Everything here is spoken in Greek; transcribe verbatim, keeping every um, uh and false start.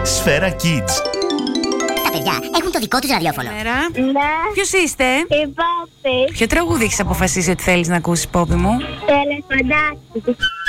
Σφαίρα Kids. Τα παιδιά έχουν το δικό τους ραδιόφωνο. Καλημέρα. Ναι, Ποιος είστε? η Πόπη. Ποιο τραγούδι έχεις αποφασίσει ότι θέλεις να ακούσεις, Πόπη μου? Το ελεφαντάκι.